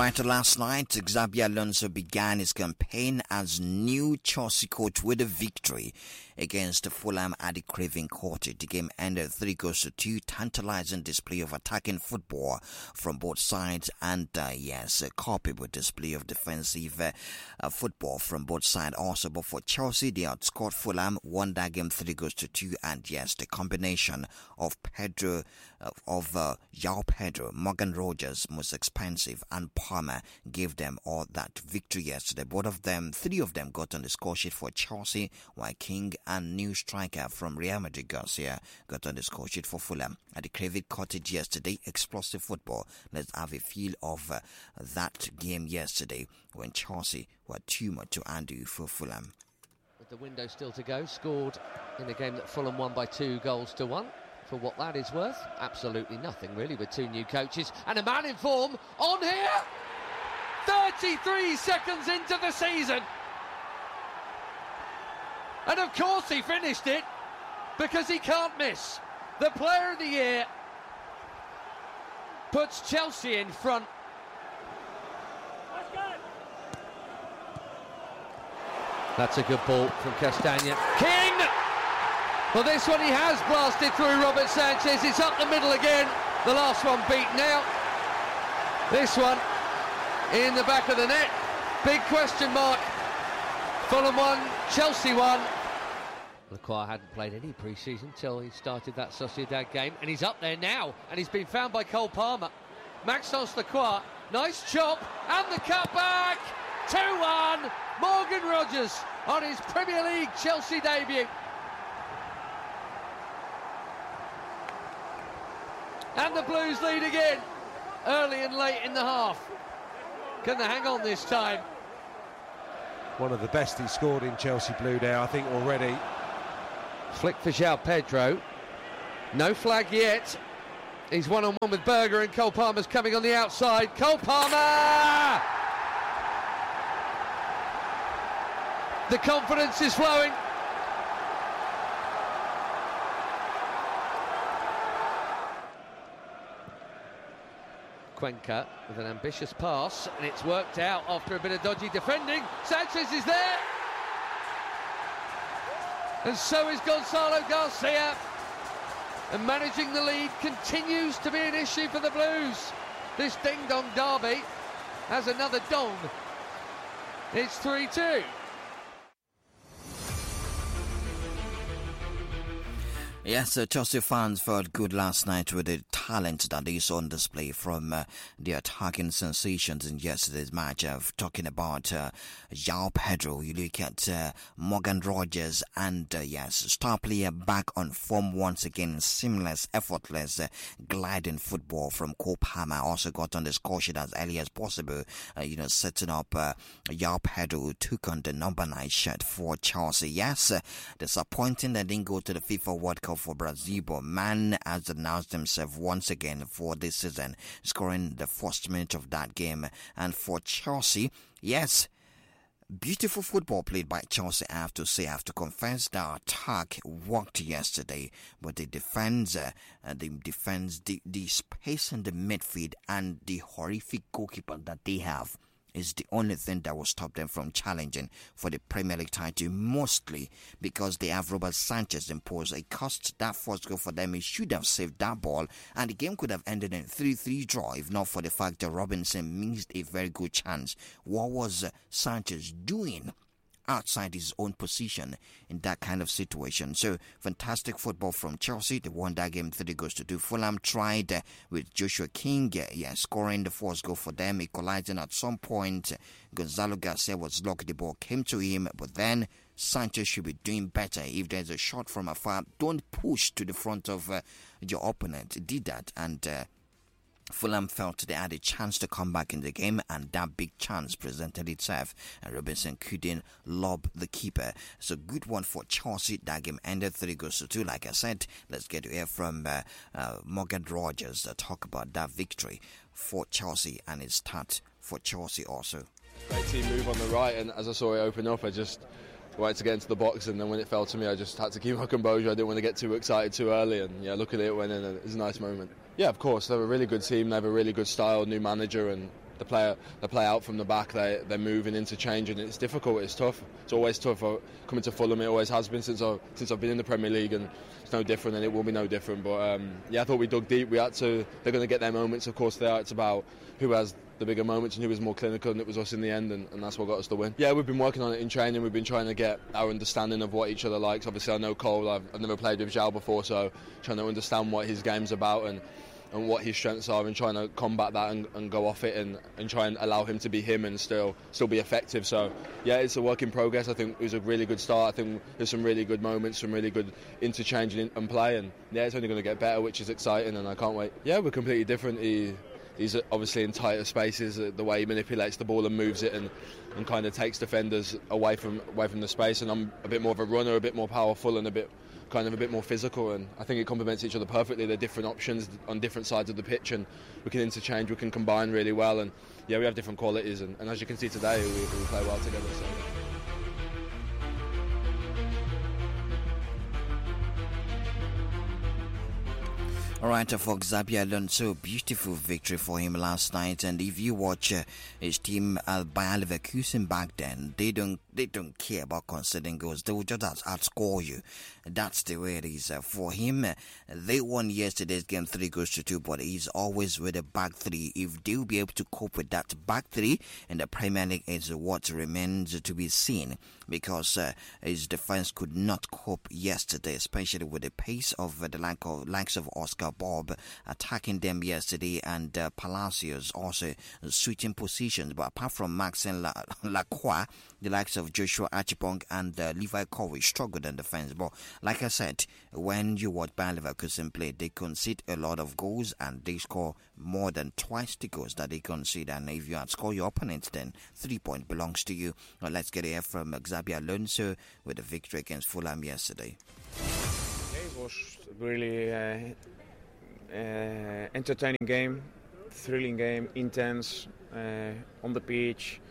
Alright, last night, Xabi Alonso began his campaign as new Chelsea coach with a victory against Fulham at the Craven Cottage. The game ended 3-2, tantalizing display of attacking football from both sides and, a culpable display of defensive football from both sides also. But for Chelsea, they outscored Fulham, won that game 3-2, and yes, the combination of João Pedro, Morgan Rogers, most expensive, and Palmer gave them all that victory yesterday. Three of them got on the score sheet for Chelsea, while King and new striker from Real Madrid, Garcia, got on the score sheet for Fulham. At the Craven Cottage yesterday, explosive football. Let's have a feel of that game yesterday when Chelsea were 2-2 for Fulham. With the window still to go, scored in a game that Fulham won by 2-1. For what that is worth, absolutely nothing really with two new coaches and a man in form on here. 33 seconds into the season, and of course he finished it because he can't miss. The player of the year puts Chelsea in front. That's a good ball from Castagna. King! Well, this one he has blasted through Robert Sanchez. It's up the middle again. The last one beaten out. This one in the back of the net. Big question mark. Fulham won, Chelsea won. Lacroix hadn't played any pre-season till he started that Sociedad game, and he's up there now, and he's been found by Cole Palmer. Maxence Lacroix, nice chop, and the cutback. 2-1. Morgan Rogers on his Premier League Chelsea debut. And the Blues lead again, early and late in the half. Can they hang on this time? One of the best he's scored in Chelsea Blue Day, I think, already. Flick for João Pedro. No flag yet. He's one-on-one with Berger, and Cole Palmer's coming on the outside. Cole Palmer! The confidence is flowing. Cuenca with an ambitious pass, and it's worked out after a bit of dodgy defending. Sanchez is there, and so is Gonzalo Garcia, and managing the lead continues to be an issue for the Blues. This ding-dong derby has another dong. It's 3-2. Yes, Chelsea fans felt good last night with the talent that they saw on display from the attacking sensations in yesterday's match. Talking about João Pedro, you look at Morgan Rogers and star player back on form once again. Seamless, effortless, gliding football from Cole Palmer. Also got on the score sheet as early as possible. Setting up João Pedro, who took on the number 9 shirt for Chelsea. Yes, disappointing that didn't go to the FIFA World Cup for Brazil, but man has announced himself once again for this season, scoring the first minute of that game. And for Chelsea, yes, beautiful football played by Chelsea, I have to say. I have to confess that attack worked yesterday, but the defense, the space in the midfield, and the horrific goalkeeper that they have is the only thing that will stop them from challenging for the Premier League title, mostly because they have Robert Sanchez imposed a cost. That first goal for them, he should have saved that ball, and the game could have ended in 3-3 draw if not for the fact that Robinson missed a very good chance. What was Sanchez doing outside his own position in that kind of situation? So fantastic football from Chelsea. They won that game 3-2. Fulham tried with Joshua King scoring the first goal for them, equalizing at some point. Gonzalo Garcia was lucky the ball came to him, but then Sanchez should be doing better. If there's a shot from afar, don't push to the front of your opponent. He did that, and Fulham felt they had a chance to come back in the game, and that big chance presented itself, and Robinson couldn't lob the keeper. So good one for Chelsea. That game ended 3-2. Like I said, let's get to hear from Morgan Rogers to talk about that victory for Chelsea and its start for Chelsea also. Great team move on the right, and as I saw it open up, I just wanted to get into the box, and then when it fell to me, I just had to keep my composure. I didn't want to get too excited too early, and luckily it went in, and it was a nice moment. Yeah, of course, they're a really good team. They have a really good style, new manager, and they play out from the back. They're moving, interchanging. It's difficult. It's tough. It's always tough. Coming to Fulham, it always has been since I've been in the Premier League, and it's no different, and it will be no different. But I thought we dug deep. We had to. They're going to get their moments. Of course, they are. It's about who has the bigger moments and who was more clinical, and it was us in the end, and that's what got us the win. Yeah, we've been working on it in training. We've been trying to get our understanding of what each other likes. Obviously, I know Cole. I've never played with João before, so trying to understand what his game's about and what his strengths are, and trying to combat that and go off it and try and allow him to be him and still be effective. So yeah, it's a work in progress. I think it was a really good start. I think there's some really good moments, some really good interchange and play, and yeah, it's only going to get better, which is exciting, and I can't wait. Yeah, we're completely different. He's obviously in tighter spaces, the way he manipulates the ball and moves it and kind of takes defenders away from the space, and I'm a bit more of a runner, a bit more powerful and a bit more physical, and I think it complements each other perfectly. They're different options on different sides of the pitch, and we can interchange, we can combine really well, and yeah, we have different qualities, and as you can see today, we play well together. So. All right, for Xabi Alonso, beautiful victory for him last night. And if you watch his team, Bayer Leverkusen back then, they don't care about conceding goals. They will just outscore you. That's the way it is. For him, they won yesterday's game 3-2, but he's always with a back three. If they'll be able to cope with that back three in the Premier League is what remains to be seen, because his defense could not cope yesterday, especially with the pace of the likes of Oscar Bob attacking them yesterday, and Palacios also switching positions. But apart from Maxime Lacroix, the likes of Joshua Archibong and Levi Colwill struggled in defense. But like I said, when you watch Bayer Leverkusen play, they concede a lot of goals and they score more than twice the goals that they concede. And if you outscore your opponents, then 3 points belongs to you. Well, let's get here from Xabi Alonso with the victory against Fulham yesterday. It was really entertaining game, thrilling game, intense on the pitch,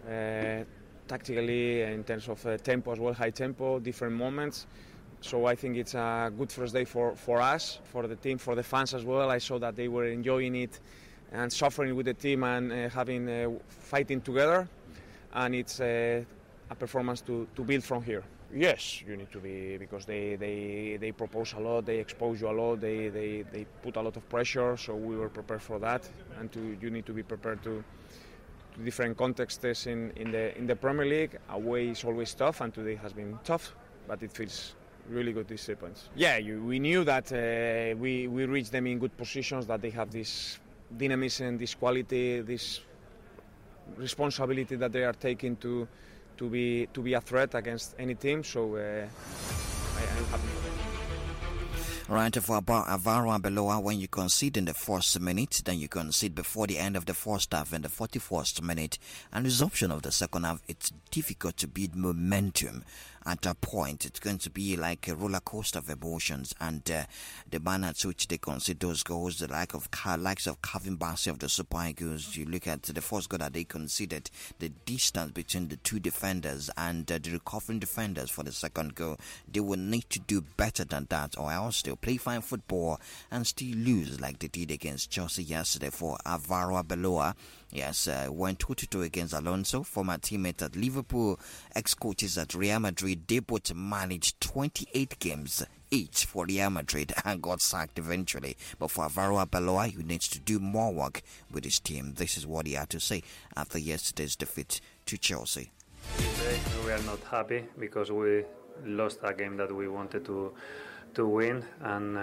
tactically, in terms of tempo as well, high tempo, different moments. So I think it's a good first day for us, for the team, for the fans as well. I saw that they were enjoying it and suffering with the team and fighting together, and it's a performance to build from here. Yes, you need to be, because they propose a lot, they expose you a lot, they put a lot of pressure, so we were prepared for that, and you need to be prepared to different contexts in the Premier League. Away is always tough, and today has been tough, but it feels really good, these 3 points. Yeah, we knew that we reached them in good positions, that they have this dynamism, this quality, this responsibility that they are taking to be a threat against any team, so I'm happy for them. Right, for Alvaro Arbeloa, when you concede in the first minute, then you concede before the end of the first half in the 41st minute, and resumption of the second half, it's difficult to build momentum. At a point, it's going to be like a roller coaster of emotions, and the manner at which they concede those goals, the likes of Calvin Bassey of the Super Eagles. You look at the first goal that they conceded, the distance between the two defenders and the recovering defenders for the second goal. They will need to do better than that, or else they'll play fine football and still lose like they did against Chelsea yesterday. For Alvaro Arbeloa, yes, went 2-2 against Alonso, former teammate at Liverpool, ex-coaches at Real Madrid. They both managed 28 games each for Real Madrid and got sacked eventually. But for Alvaro Arbeloa, he needs to do more work with his team. This is what he had to say after yesterday's defeat to Chelsea. We are not happy because we lost a game that we wanted to win, and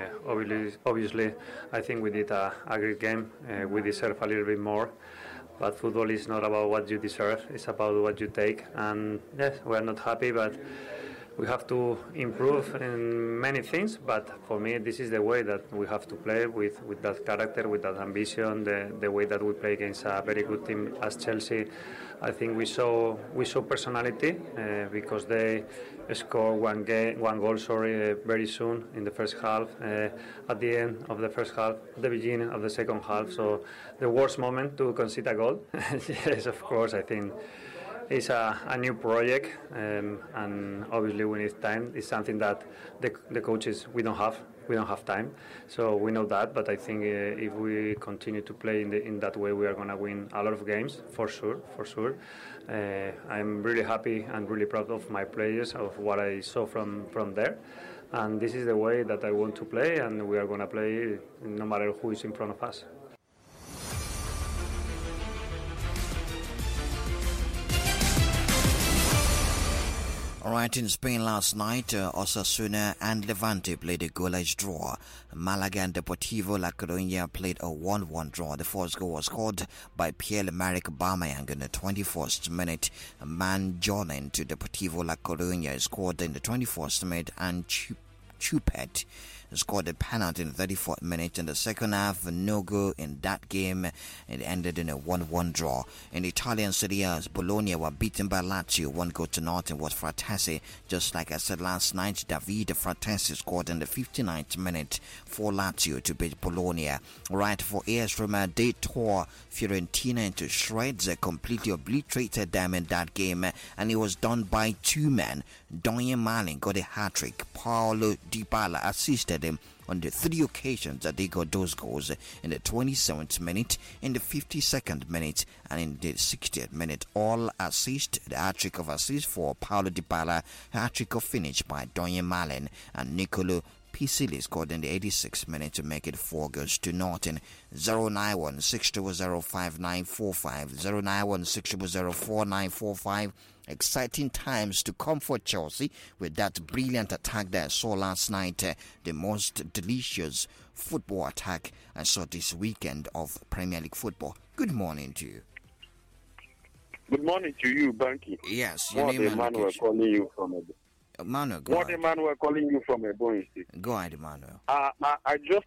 obviously I think we did a great game. We deserve a little bit more, but football is not about what you deserve, it's about what you take, and yes, we are not happy, but we have to improve in many things. But for me, this is the way that we have to play, with that character, with that ambition, the way that we play against a very good team as Chelsea. I think we saw personality because they scored one goal very soon in the first half, at the end of the first half, the beginning of the second half. So the worst moment to concede a goal. Yes, of course, I think it's a new project, and obviously we need time. It's something that the coaches, we don't have we don't have time. So we know that, but I think if we continue to play in that way, we are going to win a lot of games, for sure. I'm really happy and really proud of my players, of what I saw from there. And this is the way that I want to play, and we are going to play no matter who is in front of us. All right, in Spain last night, Osasuna and Levante played a goalless draw. Malaga and Deportivo La Coruña played a 1-1 draw. The first goal was scored by Pierre-Emerick Aubameyang in the 21st minute. Man joining to Deportivo La Coruña scored in the 21st minute, and Chupet scored a penalty in the 34th minute. In the second half, no goal in that game. It ended in a 1-1 draw. In the Italian Serie A, Bologna were beaten by Lazio 1-0. It was Fratesi. Just like I said last night, Davide Fratesi scored in the 59th minute for Lazio to beat Bologna. Right, for AS Roma, they tore Fiorentina into shreds, completely obliterated them in that game, and it was done by two men. Donyell Malen got a hat-trick. Paulo Dybala assisted him on the three occasions that they got those goals: in the 27th minute, in the 52nd minute, and in the 60th minute. All assist, the hat-trick of assist for Paulo Dybala, hat-trick of finish by Donyell Malen, and Nicolo Pisili scored in the 86th minute to make it 4-0. 091 600 5945 091 600 4945. Exciting times to come for Chelsea with that brilliant attack that I saw last night. The most delicious football attack I saw this weekend of Premier League football. Good morning to you. Good morning to you, Banky. Yes, your name and Emmanuel calling you from Emmanuel, go ahead. Emmanuel calling you from Ebonyi State. Go ahead, Emmanuel. I just,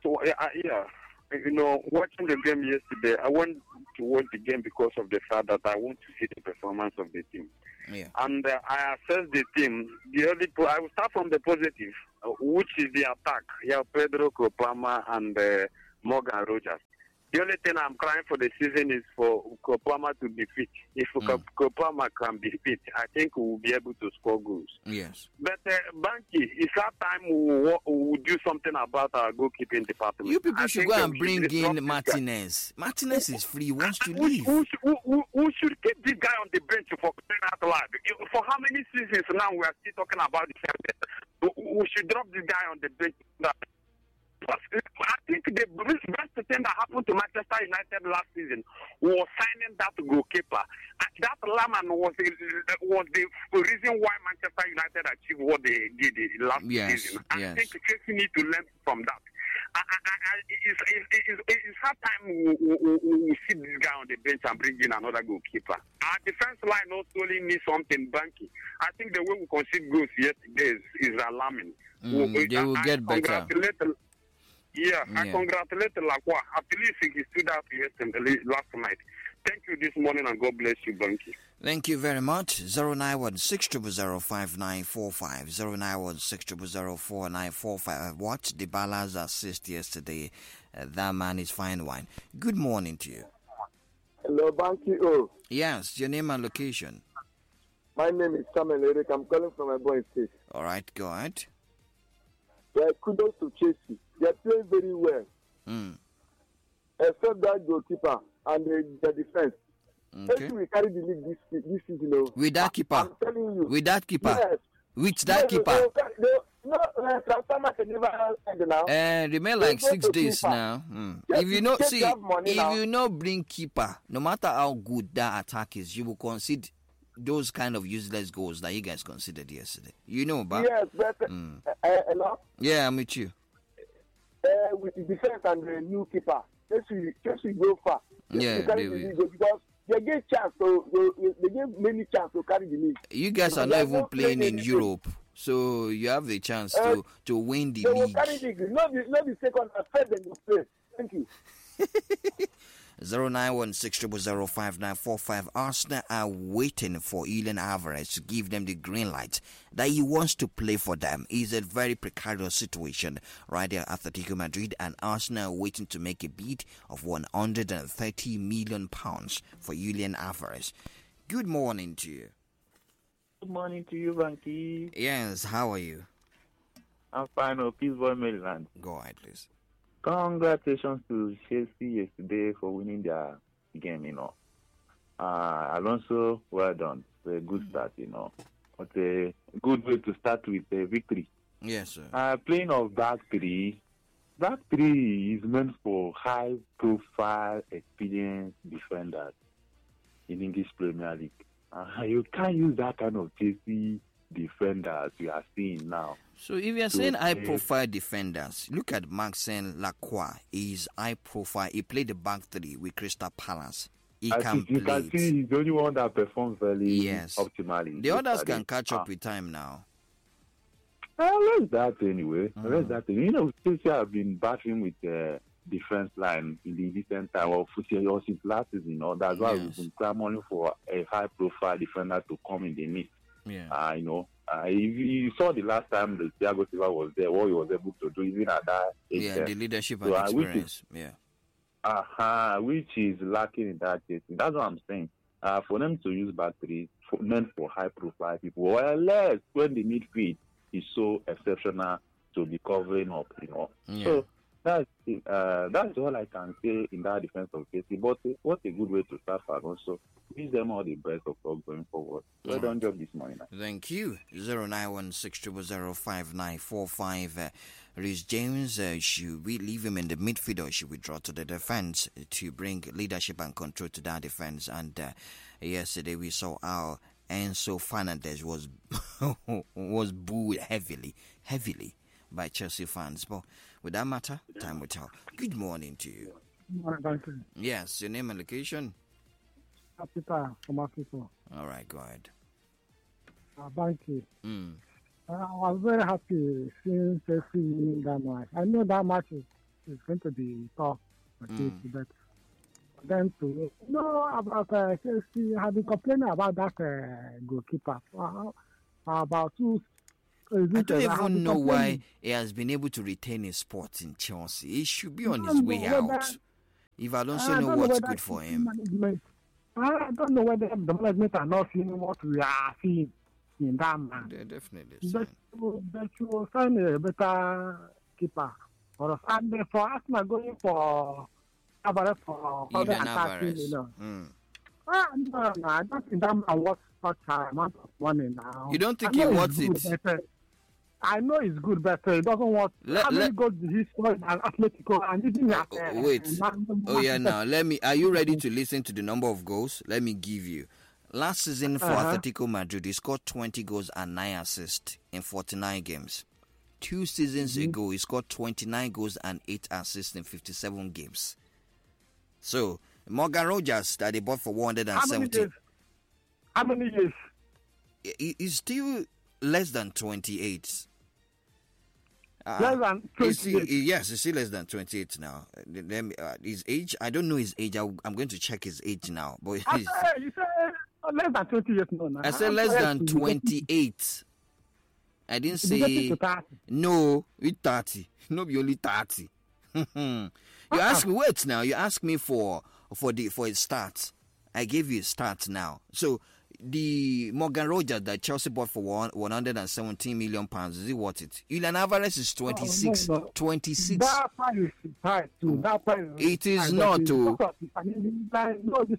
watching the game yesterday, I went to watch the game because of the fact that I want to see the performance of the team. Yeah. And I assessed the team. I will start from the positive, which is the attack. Yeah, Pedro Kopama and Morgan Rogers. The only thing I'm crying for the season is for Kopama to be fit. If Kopama can be fit, I think we will be able to score goals. Yes. But Banky, it's our time we will do something about our goalkeeping department. You people should go and bring in Martinez. Martinez is free. He wants to leave. Who should keep this guy on the bench for crying out loud? For how many seasons now we are still talking about the same thing? We should drop this guy on the bench. I think the best thing that happened to Manchester United last season was signing that goalkeeper. That Laman was the reason why Manchester United achieved what they did last season. I think Chelsea need to learn from that. It's hard time we see this guy on the bench and bring in another goalkeeper. Our defense line not only needs something, Banky. I think the way we concede goals yesterday is alarming. They will get better. I congratulate Lacroix. At least he stood up last night. Thank you this morning, and God bless you, Banky. Thank you very much. 091 600 5945 091 600 4945. I watched Dybala's assist yesterday. That man is fine wine. Good morning to you. Hello, Banky. Yes, your name and location. My name is Samuel Eric. I'm calling from Ebonyi State. All right, go ahead. Kudos to Chelsea. They are playing very well. Except that goalkeeper and the defense. Okay. Chelsea will carry the league this season. With that keeper? I'm telling you. With that keeper? Yes. With that keeper? Transfer can never end now. Remain like 6 days now. Yes, if you not bring keeper, no matter how good that attack is, you will concede those kind of useless goals that you guys considered yesterday. You know, but yes, but hello? Yeah, I'm with you. With the defense and the new keeper, just go far. Yeah, they will. Because they get chance they get many chance to carry the league. You guys are not even playing in Europe, so you have the chance to win the league. They will carry the league. Not the second and third they will play. Thank you. 091 600 5945. Arsenal are waiting for Julian Alvarez to give them the green light that he wants to play for them. It's a very precarious situation right there at Atletico Madrid, and Arsenal are waiting to make a bid of £130 million for Julian Alvarez. Good morning to you. Good morning to you, Banky. Yes, how are you? I'm fine. Pittsburgh, Maryland. Go ahead, please. Congratulations to Chelsea yesterday for winning their game, Alonso, well done. It's a good start, It's a good way to start with a victory. Yes, sir. Playing of back three is meant for high-profile, experienced defenders in English Premier League. You can't use that kind of Chelsea defenders we are seeing now. So if you're saying high-profile defenders, look at Maxence Lacroix. He's high-profile. He played the back three with Crystal Palace. You can see he's the only one that performs very optimally. The others can catch up with time now. Let's that anyway. Let's that. Chelsea have been battling with the defense line in the recent time or since last season. That's why we've been clamoring for a high-profile defender to come in the mix. Yeah. You saw the last time that Thiago Silva was there, what he was able to do, even at that age. Yeah, the leadership and experience. Which is lacking in that case. That's what I'm saying. For them to use back three, meant for high-profile people, well, less when the midfield is so exceptional to be covering up, Yeah. So that's all I can say in that defense of Chelsea. But what a good way to start for also. Wish them all the best of luck going forward. Well done job this morning. Thank you. 09160005945. Reece James, should we leave him in the midfield or should we draw to the defense to bring leadership and control to that defense? And yesterday we saw how Enzo Fernandez was booed heavily by Chelsea fans. But with that matter, time will tell. Good morning to you. Good morning, thank you. Yes, your name and location? Peter from Africa. All right, go ahead. Thank you. I was very happy seeing Chelsea winning that match. I know that match is going to be tough for Chelsea, but then to know about Chelsea, I have been complaining about that goalkeeper about two. I don't even know why he has been able to retain his spot in Chelsea. He should be on his way out. If I don't know what's good for him. I don't know whether the management are not seeing what we are seeing in that man. They're definitely They should find a better keeper for us. And for Arsenal going for Alvarez for further attacking, No, I don't think that man worth such an amount of money now. You don't think he wants it? I know it's good, but it doesn't want. How many goals did he score in Atletico? And he didn't have. Now let me. Are you ready to listen to the number of goals? Let me give you. Last season for Atletico Madrid, he scored 20 goals and 9 assists in 49 games. 2 seasons ago, he scored 29 goals and 8 assists in 57 games. So Morgan Rogers that they bought for 170. How many years? He's still less than 28. Less than 28? Yes, he's still less than 28 now. His age, I don't know his age. I'm going to check his age now. But you said less than 20 years. No, I said less than 28. I didn't say... No, it's 30. No, be only 30. You ask me, wait now. You ask me for his stats. I gave you his stats now. So... The Morgan Rogers that Chelsea bought for 117 million pounds, is it worth it? Julian Alvarez is 26. 26. That price is high too. That price it is not too. This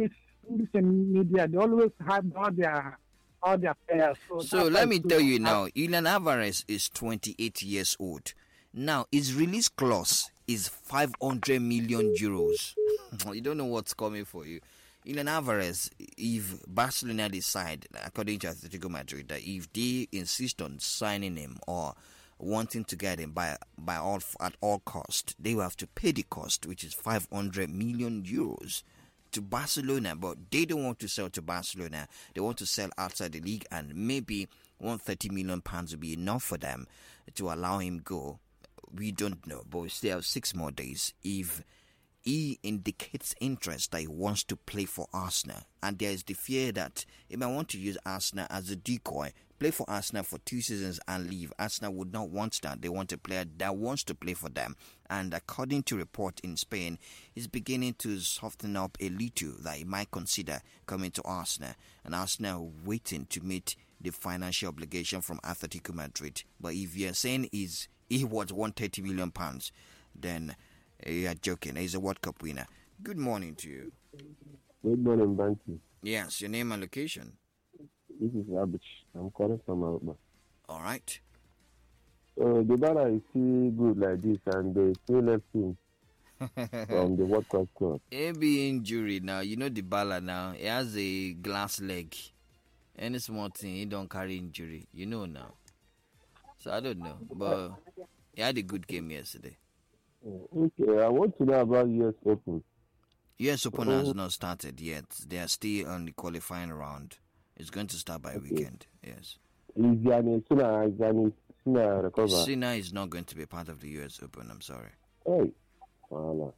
media, they always have all their players. So let me tell you now, Julian Alvarez is 28 years old. Now his release clause is 500 million euros. You don't know what's coming for you. Julian Alvarez, if Barcelona decide, according to Atletico Madrid, that if they insist on signing him or wanting to get him at all cost, they will have to pay the cost, which is 500 million euros to Barcelona. But they don't want to sell to Barcelona. They want to sell outside the league, and maybe 130 million pounds will be enough for them to allow him go. We don't know, but we still have 6 more days. If he indicates interest that he wants to play for Arsenal, and there is the fear that he might want to use Arsenal as a decoy, play for Arsenal for 2 seasons and leave. Arsenal would not want that. They want a player that wants to play for them and according to report in Spain, is beginning to soften up a little that he might consider coming to Arsenal, and Arsenal waiting to meet the financial obligation from Atletico Madrid. But if you're saying he was £130 million, then you're joking. He's a World Cup winner. Good morning to you. Good morning, Banky. Yes, your name and location. This is Abich. I'm calling from Alba. All right. So Dybala is still good like this, and they still left him from the World Cup squad. AB injury now. You know Dybala now. He has a glass leg. Any small thing, he don't carry injury. You know now. So I don't know, but he had a good game yesterday. Okay, I want to know about US Open. US Open has not started yet. They are still on the qualifying round. It's going to start by weekend. Yes. Is Sinner recover? Sinner is not going to be part of the US Open. I'm sorry. Hey. All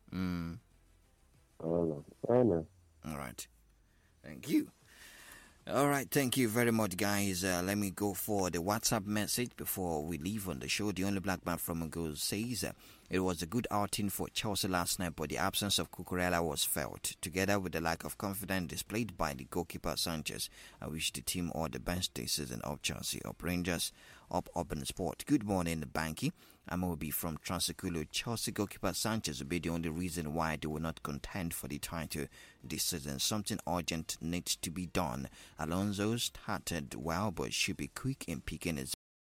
right. Thank you. All right, thank you very much, guys. Let me go for the WhatsApp message before we leave on the show. The only black man from Angola says it was a good outing for Chelsea last night, but the absence of Cucurella was felt. Together with the lack of confidence displayed by the goalkeeper Sanchez, I wish the team all the best this season. Up Chelsea, up Rangers, up Urban Sport. Good morning, Banky. I'm Obi from Transaculo. Chelsea goalkeeper Sanchez will be the only reason why they will not contend for the title this season. Something urgent needs to be done. Alonso started well, but should be quick in picking his